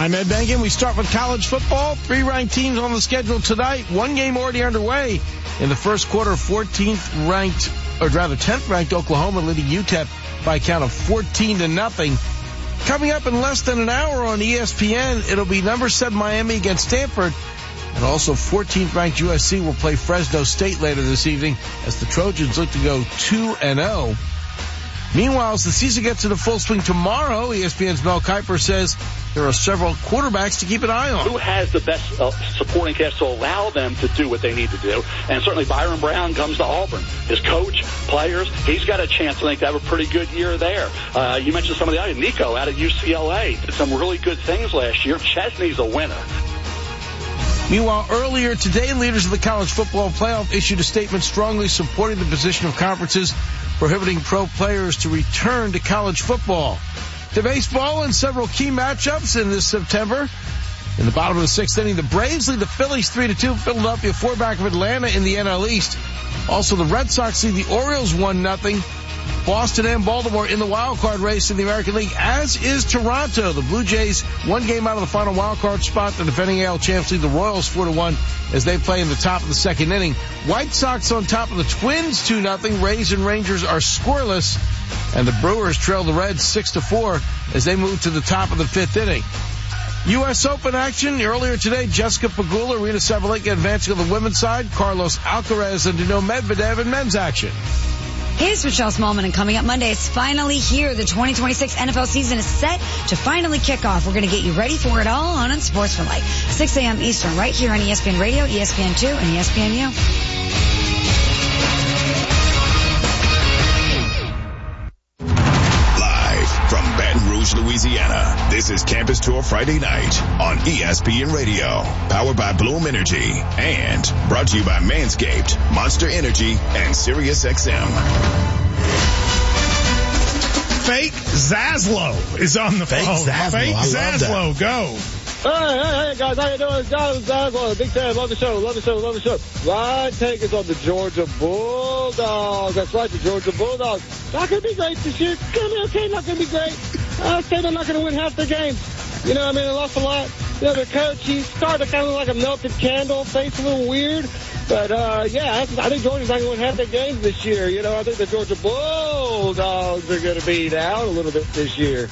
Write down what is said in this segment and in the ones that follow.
I'm Ed Bengen. We start with college football. 3 ranked teams on the schedule tonight. 1 game already underway. In the first quarter, 10th ranked Oklahoma leading UTEP by a count of 14-0. Coming up in less than an hour on ESPN, it'll be number 7 Miami against Stanford. And also 14th ranked USC will play Fresno State later this evening as the Trojans look to go 2-0. Meanwhile, as the season gets into full swing tomorrow, ESPN's Mel Kiper says there are several quarterbacks to keep an eye on. Who has the best supporting cast to allow them to do what they need to do? And certainly Byron Brown comes to Auburn. His coach, players, he's got a chance, I think, to have a pretty good year there. You mentioned some of the others. Nico out at UCLA did some really good things last year. Chesney's a winner. Meanwhile, earlier today, leaders of the college football playoff issued a statement strongly supporting the position of conferences prohibiting pro players to return to college football. To baseball and several key matchups in this September. In the bottom of the 6th inning, the Braves lead the Phillies 3-2. Philadelphia 4 back of Atlanta in the NL East. Also, the Red Sox lead the Orioles 1-0. Boston and Baltimore in the wild card race in the American League, as is Toronto. The Blue Jays 1 game out of the final wild card spot. The defending AL champs lead the Royals 4-1 as they play in the top of the 2nd inning. White Sox on top of the Twins 2-0. Rays and Rangers are scoreless, and the Brewers trail the Reds 6-4 as they move to the top of the 5th inning. U.S. Open action earlier today. Jessica Pegula, Arena Sabalenka advancing on the women's side. Carlos Alcaraz and Dino Medvedev in men's action. Hey, it's Michelle Smallman, and coming up Monday, it's finally here. The 2026 NFL season is set to finally kick off. We're going to get you ready for it all on Sports for Life, 6 a.m. Eastern, right here on ESPN Radio, ESPN2, and ESPNU. Louisiana. This is Campus Tour Friday night on ESPN Radio, powered by Bloom Energy and brought to you by Manscaped, Monster Energy, and SiriusXM. Fake Zaslow is on the phone. Fake Zaslow, go. Hey, guys, how you doing? Jonathan Zaslow, Big Ten, love the show. My take is on the Georgia Bulldogs. That's right, the Georgia Bulldogs. Not going to be great this year. It's going to be okay, not going to be great. I'd say they're not going to win half their games. You know, I mean, they lost a lot. You know, their coach, he started kind of like a melted candle, face a little weird. But, yeah, I think Georgia's not going to win half their games this year. You know, I think the Georgia Bulldogs are going to be down a little bit this year.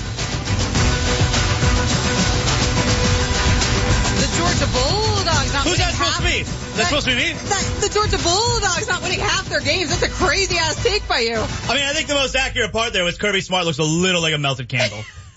Georgia Bulldogs not Who's winning that supposed to be? That's supposed to be me? The Georgia Bulldogs not winning half their games. That's a crazy-ass take by you. I mean, I think the most accurate part there was Kirby Smart looks a little like a melted candle.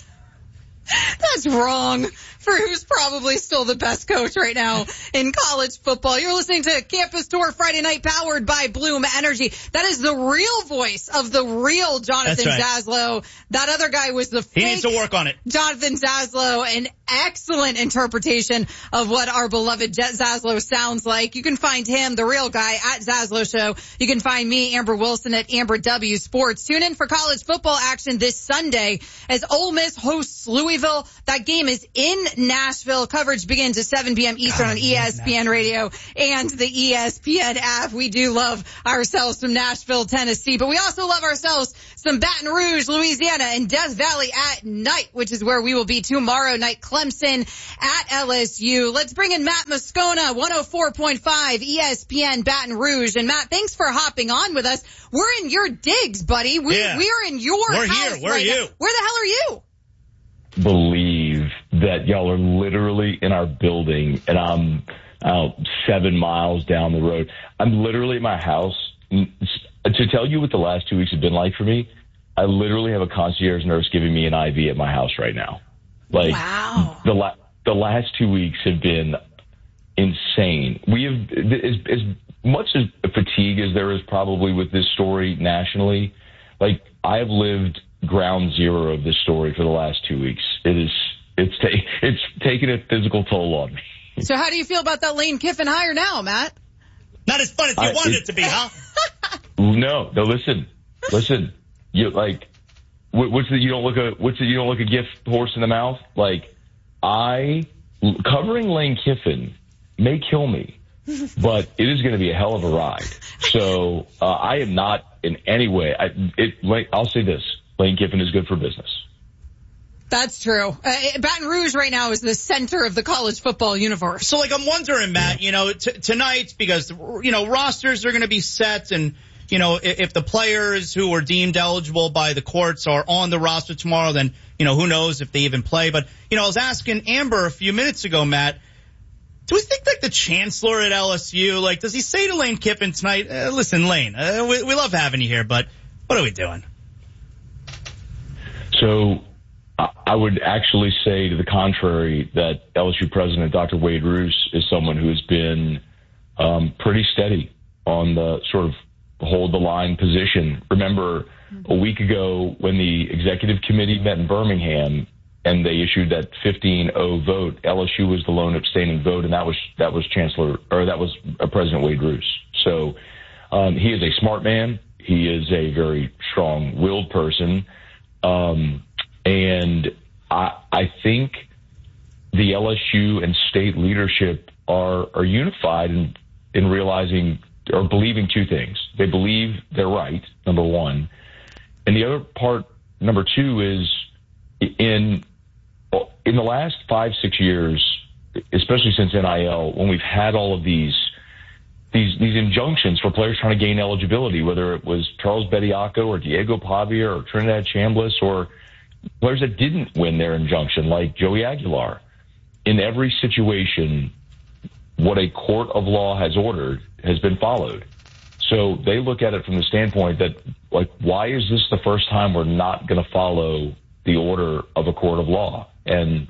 That's wrong for who's probably still the best coach right now in college football. You're listening to Campus Tour Friday night, powered by Bloom Energy. That is the real voice of the real Jonathan Zaslow. That other guy was the fake. He needs to work on it. Jonathan Zaslow, an excellent interpretation of what our beloved Jet Zaslow sounds like. You can find him, the real guy, at Zaslow Show. You can find me, Amber Wilson, at Amber W Sports. Tune in for college football action this Sunday as Ole Miss hosts Louisville. That game is in Nashville. Coverage begins at 7 p.m. Eastern on ESPN Radio and the ESPN app. We do love ourselves some Nashville, Tennessee, but we also love ourselves some Baton Rouge, Louisiana, and Death Valley at night, which is where we will be tomorrow night. Clemson at LSU. Let's bring in Matt Moscona, 104.5 ESPN Baton Rouge. And Matt, thanks for hopping on with us. We're in your digs, buddy. We are in your house. We're here. Where are you? Where the hell are you? Believe that y'all are literally in our building, and I'm out 7 miles down the road. I'm literally at my house. To tell you what the last 2 weeks have been like for me, I literally have a concierge nurse giving me an IV at my house right now. Like, wow. The last 2 weeks have been insane. We have, as much as fatigue as there is probably with this story nationally, like, I have lived ground zero of this story for the last 2 weeks. It's taken a physical toll on me. So how do you feel about that Lane Kiffin hire now, Matt? Not as fun as you wanted it to be, huh? No, listen. You like, you don't look a gift horse in the mouth? Like, covering Lane Kiffin may kill me, but it is going to be a hell of a ride. So, I am not in any way, I'll say this. Lane Kiffin is good for business. That's true. Baton Rouge right now is the center of the college football universe. So, I'm wondering, Matt, tonight, because, rosters are going to be set, and, if the players who are deemed eligible by the courts are on the roster tomorrow, then, who knows if they even play. But, I was asking Amber a few minutes ago, Matt, do we think, the chancellor at LSU, does he say to Lane Kiffin tonight, listen, Lane, we love having you here, but what are we doing? So I would actually say to the contrary that LSU president Dr. Wade Roos is someone who has been pretty steady on the sort of hold the line position. Remember a week ago when the executive committee met in Birmingham and they issued that 15-0 vote, LSU was the lone abstaining vote, and that was President Wade Roos. So he is a smart man. He is a very strong-willed person. And I think the LSU and state leadership are unified in realizing or believing two things. They believe they're right, number one. And the other part, number two, is in the last 5-6 years, especially since NIL, when we've had all of these injunctions for players trying to gain eligibility, whether it was Charles Bediako or Diego Pavia or Trinidad Chambliss or players that didn't win their injunction like Joey Aguilar. In every situation, what a court of law has ordered has been followed. So they look at it from the standpoint that, why is this the first time we're not going to follow the order of a court of law? And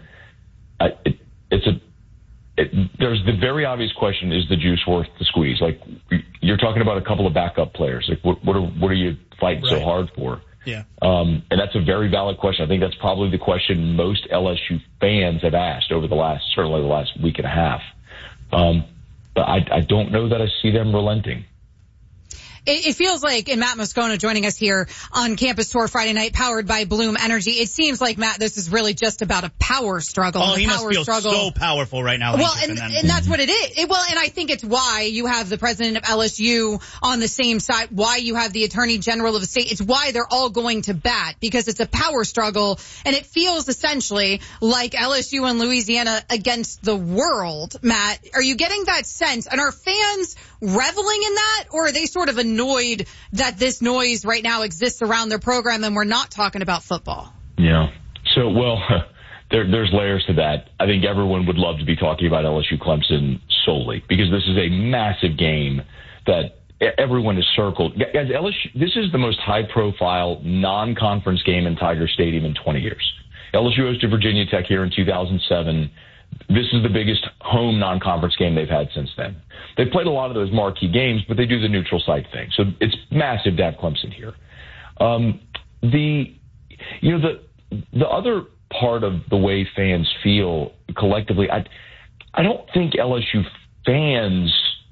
there's the very obvious question, is the juice worth the squeeze? You're talking about a couple of backup players. What are you fighting so hard for? Yeah. And that's a very valid question. I think that's probably the question most LSU fans have asked over certainly the last week and a half. But I don't know that I see them relenting. It feels like, and Matt Moscona joining us here on Campus Tour Friday night, powered by Bloom Energy. It seems like, Matt, this is really just about a power struggle. Oh, he must feel so powerful right now. Well, and that's what it is. And I think it's why you have the president of LSU on the same side, why you have the attorney general of the state. It's why they're all going to bat, because it's a power struggle, and it feels essentially like LSU and Louisiana against the world. Matt, are you getting that sense? And are fans reveling in that, or are they sort of annoyed that this noise right now exists around their program and we're not talking about football? Yeah. So, there's layers to that. I think everyone would love to be talking about LSU Clemson solely, because this is a massive game that everyone has circled. Guys, LSU, this is the most high-profile non-conference game in Tiger Stadium in 20 years. LSU hosted Virginia Tech here in 2007. This is the biggest home non-conference game they've had since then. They've played a lot of those marquee games, but they do the neutral site thing. So it's massive to have Clemson here. The other part of the way fans feel collectively, I don't think LSU fans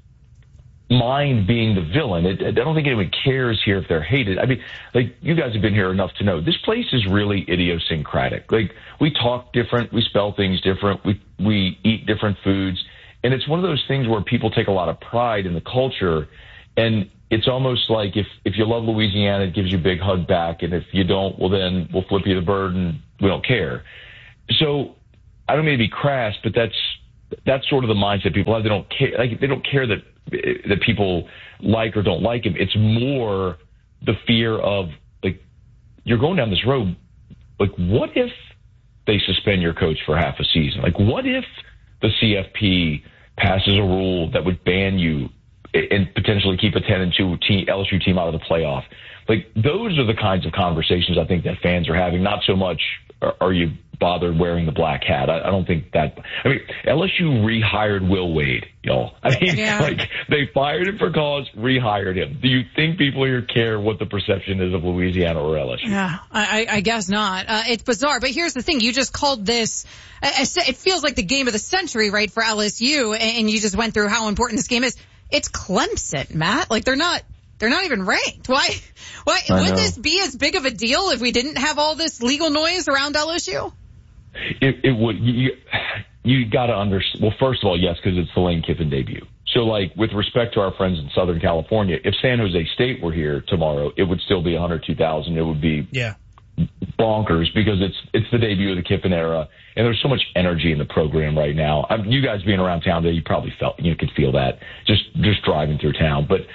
mind being the villain. I don't think anyone cares here if they're hated. I mean, you guys have been here enough to know this place is really idiosyncratic. We talk different, we spell things different, we eat different foods, and it's one of those things where people take a lot of pride in the culture, and it's almost like if you love Louisiana, it gives you a big hug back, and if you don't, well then we'll flip you the bird and we don't care. So I don't mean to be crass, but that's sort of the mindset people have. They don't care. They don't care that people like or don't like him. It's more the fear of, you're going down this road. What if they suspend your coach for half a season? What if the CFP passes a rule that would ban you and potentially keep a 10-2 LSU team out of the playoff? Those are the kinds of conversations I think that fans are having. Not so much, are you bothered wearing the black hat? I don't think that. I mean, LSU rehired Will Wade, y'all. They fired him for cause, rehired him. Do you think people here care what the perception is of Louisiana or LSU? Yeah, I guess not. It's bizarre, but here's the thing. You just called this, it feels like the game of the century, right, for LSU, and you just went through how important this game is. It's Clemson, Matt. They're not even ranked. Why would this be as big of a deal if we didn't have all this legal noise around LSU? It would. You got to understand. Well, first of all, yes, because it's the Lane Kiffin debut. So, with respect to our friends in Southern California, if San Jose State were here tomorrow, it would still be 102,000. It would be bonkers because it's the debut of the Kiffin era, and there's so much energy in the program right now. You guys being around town today, you probably could feel that just driving through town. But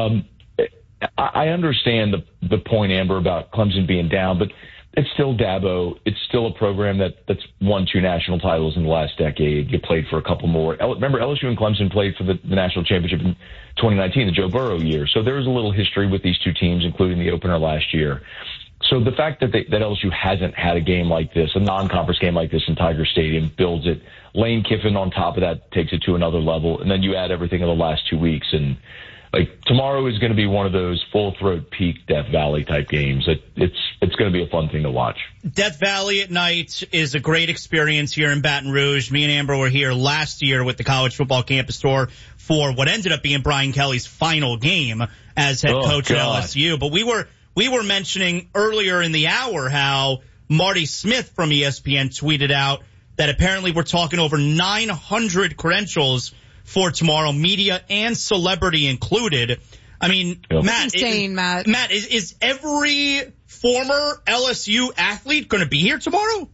I understand the point, Amber, about Clemson being down, but it's still Dabo. It's still a program that's won 2 national titles in the last decade. You played for a couple more. Remember, LSU and Clemson played for the national championship in 2019, the Joe Burrow year. So there's a little history with these two teams, including the opener last year. So the fact that LSU hasn't had a game like this, a non-conference game like this in Tiger Stadium, builds it. Lane Kiffin on top of that takes it to another level. And then you add everything in the last 2 weeks. And tomorrow is going to be one of those full throat peak Death Valley type games. It's going to be a fun thing to watch. Death Valley at night is a great experience here in Baton Rouge. Me and Amber were here last year with the College Football Campus Tour for what ended up being Brian Kelly's final game as head coach at LSU. But we were mentioning earlier in the hour how Marty Smith from ESPN tweeted out that apparently we're talking over 900 credentials for tomorrow, media and celebrity included. I mean, Matt, insane, Matt. Matt, is every former LSU athlete going to be here tomorrow?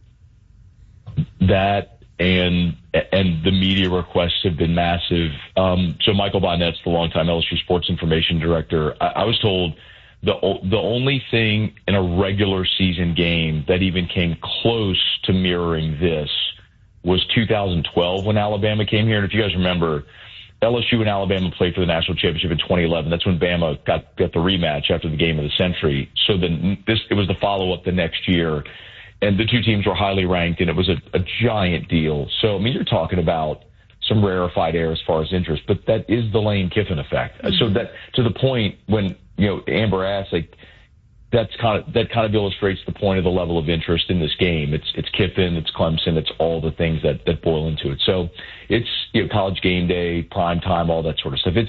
That and the media requests have been massive. So Michael Bonnett's the longtime LSU sports information director. I was told the only thing in a regular season game that even came close to mirroring this was 2012 when Alabama came here. And if you guys remember, LSU and Alabama played for the national championship in 2011. That's when Bama got the rematch after the game of the century. So then it was the follow-up the next year, and the two teams were highly ranked, and it was a giant deal. So, I mean, you're talking about some rarefied air as far as interest, but that is the Lane Kiffin effect. Mm-hmm. So that, to the point when, Amber asked, that kind of illustrates the point of the level of interest in this game. It's Kiffin, it's Clemson, it's all the things that boil into it. So it's college game day, prime time, all that sort of stuff.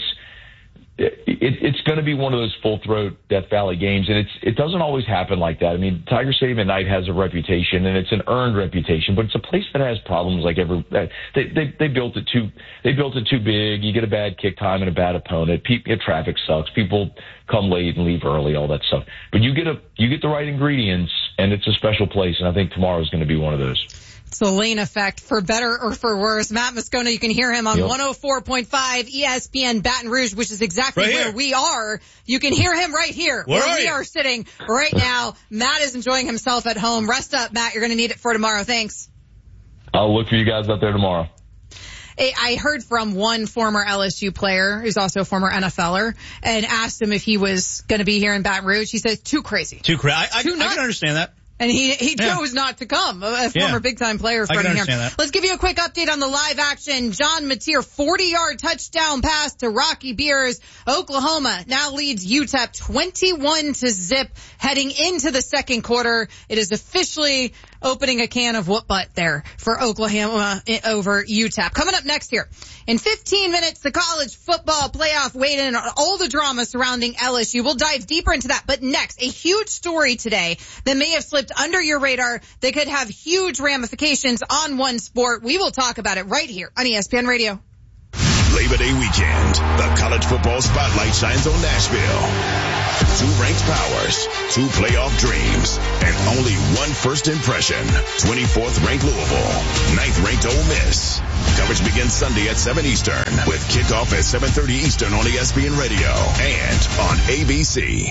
It's going to be one of those full throat Death Valley games, and it doesn't always happen like that. I mean, Tiger Stadium at night has a reputation, and it's an earned reputation, but it's a place that has problems. Like they built it too big. You get a bad kick time and a bad opponent. Traffic sucks. People come late and leave early, all that stuff. But you get the right ingredients, and it's a special place. And I think tomorrow is going to be one of those. It's the Lane effect, for better or for worse. Matt Moscona, you can hear him on 104.5 ESPN Baton Rouge, which is exactly where we are. You can hear him right here where we are sitting right now. Matt is enjoying himself at home. Rest up, Matt. You're going to need it for tomorrow. Thanks. I'll look for you guys out there tomorrow. I heard from one former LSU player who's also a former NFLer and asked him if he was going to be here in Baton Rouge. He said, too crazy. Too crazy. I can understand that. And he chose not to come, a former big-time player from here. Let's give you a quick update on the live action. John Mateer, 40-yard touchdown pass to Rocky Beers. Oklahoma now leads UTEP 21-0 heading into the second quarter. It is officially opening a can of whoop butt there for Oklahoma over UTEP. Coming up next here, in 15 minutes, the college football playoff weighed in on all the drama surrounding LSU. We'll dive deeper into that. But next, a huge story today that may have slipped under your radar that could have huge ramifications on one sport. We will talk about it right here on ESPN Radio. Labor Day weekend, the college football spotlight shines on Nashville. 2 ranked powers, 2 playoff dreams, and only one first impression. 24th ranked Louisville, 9th ranked Ole Miss. Coverage begins Sunday at 7 Eastern with kickoff at 7:30 Eastern on ESPN Radio and on ABC.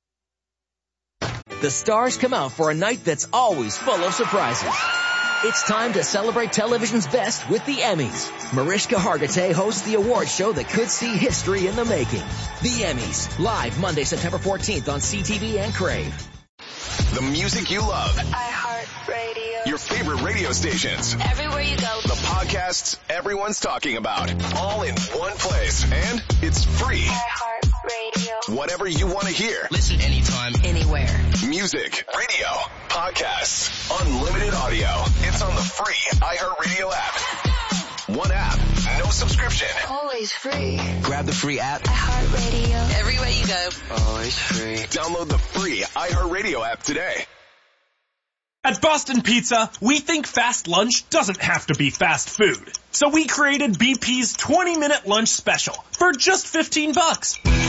The stars come out for a night that's always full of surprises. It's time to celebrate television's best with the Emmys. Mariska Hargitay hosts the award show that could see history in the making. The Emmys, live Monday, September 14th on CTV and Crave. The music you love. iHeartRadio. Your favorite radio stations. Everywhere you go. The podcasts everyone's talking about. All in one place. And it's free. iHeartRadio. Whatever you want to hear. Listen anytime, anywhere. Music, radio, podcasts, unlimited audio. It's on the free iHeartRadio app. One app, no subscription. Always free. Grab the free app. iHeartRadio. Everywhere you go. Always free. Download the free iHeartRadio app today. At Boston Pizza, we think fast lunch doesn't have to be fast food. So we created BP's 20-minute lunch special for just $15.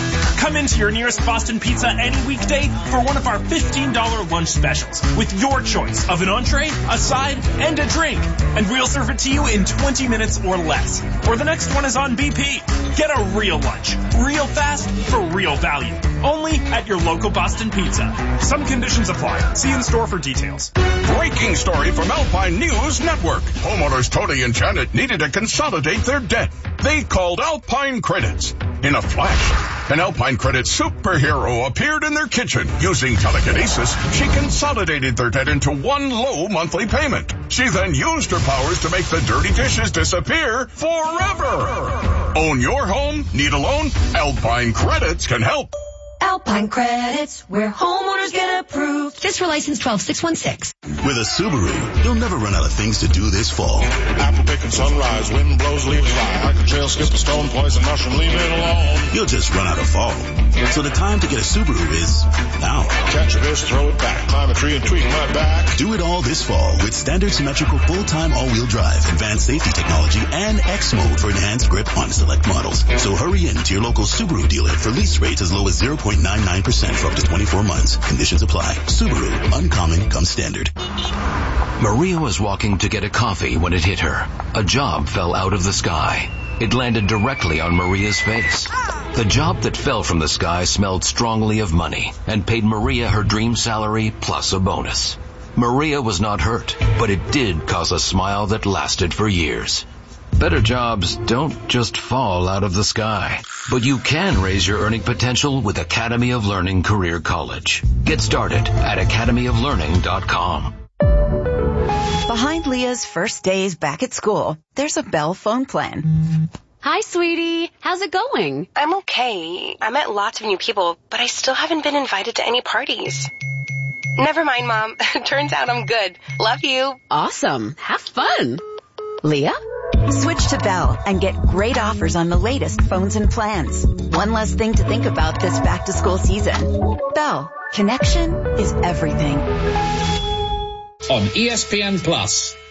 Come into your nearest Boston Pizza any weekday for one of our $15 lunch specials with your choice of an entree, a side, and a drink. And we'll serve it to you in 20 minutes or less. Or the next one is on BP. Get a real lunch, real fast, for real value. Only at your local Boston Pizza. Some conditions apply. See in store for details. Breaking story from Alpine News Network. Homeowners Tony and Janet needed to consolidate their debt. They called Alpine Credits. In a flash, an Alpine Credits superhero appeared in their kitchen. Using telekinesis, she consolidated their debt into one low monthly payment. She then used her powers to make the dirty dishes disappear forever. Own your home? Need a loan? Alpine Credits can help. Alpine Credits, where homeowners get approved. This for license 12616. With a Subaru, you'll never run out of things to do this fall. Apple picking sunrise, wind blows, leaves fly. Hike a trail, skip a stone, poison mushroom, leave it alone. You'll just run out of fall. So the time to get a Subaru is now. Catch a fish, throw it back, climb a tree and tweak my back. Do it all this fall with standard symmetrical full-time all-wheel drive, advanced safety technology, and X mode for enhanced grip on select models. So hurry in to your local Subaru dealer for lease rates as low as 0.99% for up to 24 months. Conditions apply. Subaru, uncommon comes standard. Maria was walking to get a coffee when it hit her. A job fell out of the sky. It landed directly on Maria's face. The job that fell from the sky smelled strongly of money and paid Maria her dream salary plus a bonus. Maria was not hurt, but it did cause a smile that lasted for years. Better jobs don't just fall out of the sky, but you can raise your earning potential with Academy of Learning Career College. Get started at academyoflearning.com. Behind Leah's first days back at school, there's a Bell phone plan. Hi, sweetie. How's it going? I'm okay. I met lots of new people, but I still haven't been invited to any parties. Never mind, Mom. Turns out I'm good. Love you. Awesome. Have fun. Leah? Switch to Bell and get great offers on the latest phones and plans. One less thing to think about this back-to-school season. Bell. Connection is everything. On ESPN Plus,